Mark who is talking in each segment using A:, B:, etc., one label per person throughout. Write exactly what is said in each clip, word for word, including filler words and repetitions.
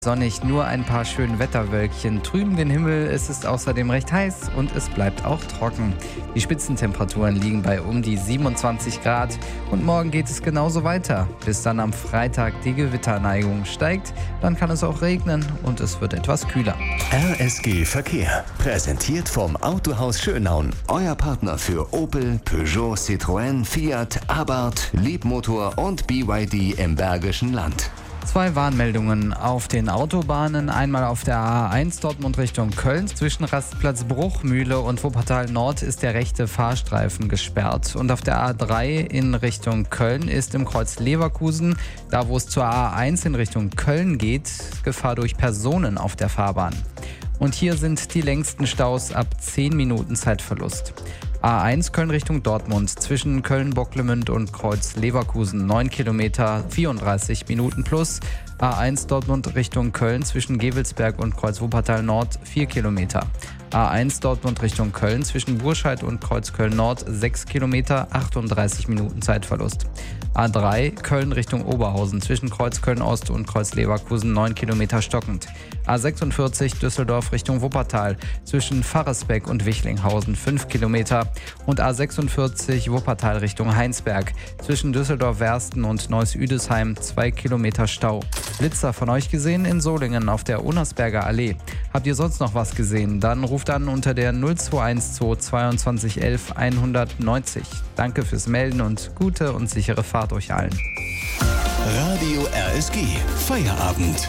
A: Sonnig, nur ein paar schöne Wetterwölkchen trüben den Himmel. Es ist außerdem recht heiß und es bleibt auch trocken. Die Spitzentemperaturen liegen bei um die siebenundzwanzig Grad und morgen geht es genauso weiter. Bis dann am Freitag die Gewitterneigung steigt, dann kann es auch regnen und es wird etwas kühler.
B: R S G Verkehr, präsentiert vom Autohaus Schönaun. Euer Partner für Opel, Peugeot, Citroën, Fiat, Abarth, Leapmotor und B Y D im Bergischen Land.
A: Zwei Warnmeldungen auf den Autobahnen. Einmal auf der A eins Dortmund Richtung Köln. Zwischen Rastplatz Bruchmühle und Wuppertal Nord ist der rechte Fahrstreifen gesperrt. Und auf der A drei in Richtung Köln ist im Kreuz Leverkusen, da wo es zur A eins in Richtung Köln geht, Gefahr durch Personen auf der Fahrbahn. Und hier sind die längsten Staus ab zehn Minuten Zeitverlust. A eins Köln Richtung Dortmund, zwischen Köln-Bocklemünd und Kreuz Leverkusen neun Kilometer, vierunddreißig Minuten plus. A eins Dortmund Richtung Köln, zwischen Gevelsberg und Kreuz Wuppertal Nord vier Kilometer. A eins Dortmund Richtung Köln, zwischen Burscheid und Kreuz Köln Nord sechs Kilometer, achtunddreißig Minuten Zeitverlust. A drei Köln Richtung Oberhausen, zwischen Kreuz Köln Ost und Kreuz Leverkusen neun Kilometer stockend. A sechsundvierzig Düsseldorf Richtung Wuppertal, zwischen Pfarrersbeck und Wichlinghausen fünf Kilometer. Und A sechsundvierzig Wuppertal Richtung Heinsberg, zwischen Düsseldorf-Wersten und Neuss-Üdesheim zwei Kilometer Stau. Blitzer von euch gesehen in Solingen auf der Unnersberger Allee. Habt ihr sonst noch was gesehen? Dann ruft an unter der null zwei eins zwei zweiundzwanzig elf hundertneunzig. Danke fürs Melden und gute und sichere Fahrt euch allen.
B: Radio R S G Feierabend.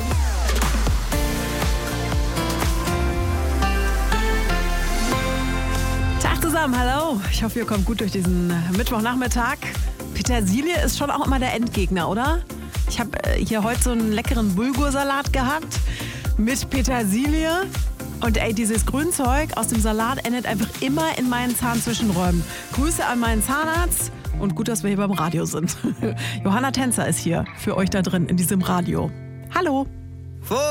C: Tag zusammen, hallo. Ich hoffe, ihr kommt gut durch diesen Mittwochnachmittag. Petersilie ist schon auch immer der Endgegner, oder? Ich habe hier heute so einen leckeren Bulgursalat gehabt mit Petersilie. Und ey, dieses Grünzeug aus dem Salat endet einfach immer in meinen Zahnzwischenräumen. Grüße an meinen Zahnarzt und gut, dass wir hier beim Radio sind. Johanna Tänzer ist hier für euch da drin in diesem Radio. Hallo!